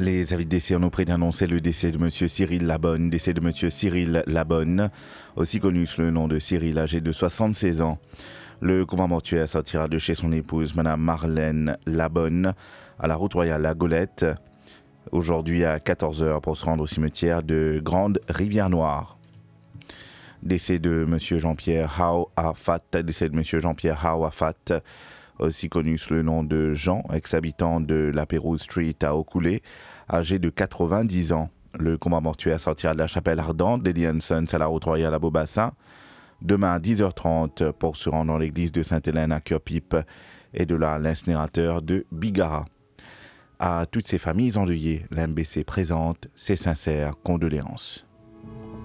Les avis de décès ont nous près d'annoncer le décès de M. Cyril Labonne, aussi connu sous le nom de Cyril, âgé de 76 ans. Le couvent mortuaire sortira de chez son épouse, Mme Marlène Labonne, à la route royale La Golette, aujourd'hui à 14h pour se rendre au cimetière de Grande Rivière-Noire. Décès de M. Jean-Pierre Haouafat, aussi connu sous le nom de Jean, ex-habitant de la Pérouse Street à Okoulé, âgé de 90 ans. Le combat mortuaire sortira de la chapelle ardente d'Eddie Sons à la route royale à Beaubassin, demain à 10h30 pour se rendre dans l'église de Sainte-Hélène à Cœur-Pipe et de là l'incinérateur de Bigara. À toutes ces familles endeuillées, la MBC présente ses sincères condoléances.